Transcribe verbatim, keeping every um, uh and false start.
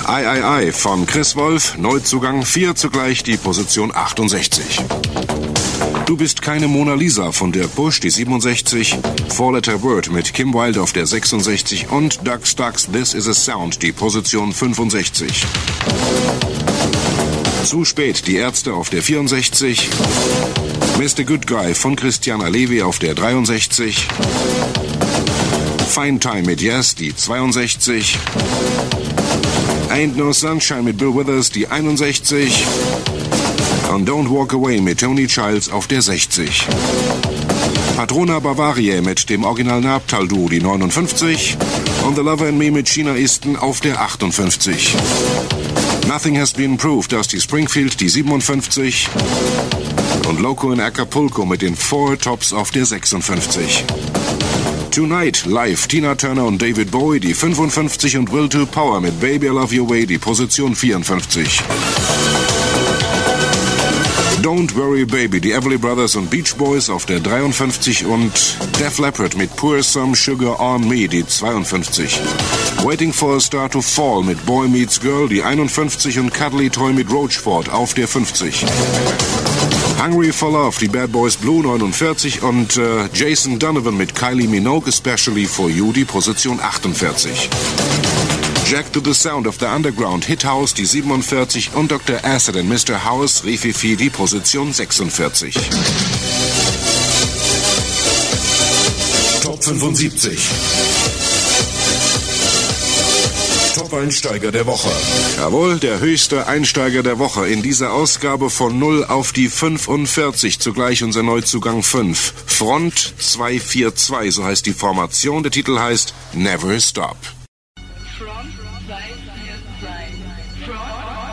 Ei, ei, ei von Chris Wolf, Neuzugang vier, zugleich die Position achtundsechzig. Du bist keine Mona Lisa von Dirk Busch, die siebenundsechzig, Four Letter Word mit Kim Wilde auf der sechsundsechzig und Ducks Ducks This Is a Sound, die Position fünfundsechzig. Zu spät, die Ärzte auf der vierundsechzig, Mister Good Guy von Christiana Levy auf der dreiundsechzig, Fine Time mit Yes, die zweiundsechzig, Ain't No Sunshine mit Bill Withers, die einundsechzig und Don't Walk Away mit Tony Childs auf der sechzig. Patrona Bavaria mit dem Original Nabtal-Duo, die neunundfünfzig und The Lover and Me mit China Easton auf der achtundfünfzig. Nothing Has Been Proved, Dusty Springfield, die siebenundfünfzig und Loco in Acapulco mit den Four Tops auf der sechsundfünfzig. Tonight live Tina Turner und David Bowie, die fünfundfünfzig und Will to Power mit Baby I Love Your Way, die Position vierundfünfzig. Don't Worry Baby, die Everly Brothers und Beach Boys auf der dreiundfünfzig und Def Leppard mit Pour Some Sugar on Me, die zweiundfünfzig. Waiting for a Star to Fall mit Boy Meets Girl, die einundfünfzig und Cuddly Toy mit Roachford auf der fünfzig. Hungry for Love, die Bad Boys Blue neunundvierzig und äh, Jason Donovan mit Kylie Minogue, Especially for You, die Position achtundvierzig. Jack to the Sound of the Underground, Hit House, die siebenundvierzig und Doktor Acid and Mister House, Rififi, die Position sechsundvierzig. Top fünfundsiebzig. Top-Einsteiger der Woche. Jawohl, der höchste Einsteiger der Woche in dieser Ausgabe von null auf die fünfundvierzig, zugleich unser Neuzugang fünf. Front zwei vier zwei, so heißt die Formation, der Titel heißt Never Stop. Front zwei vier zwei. Front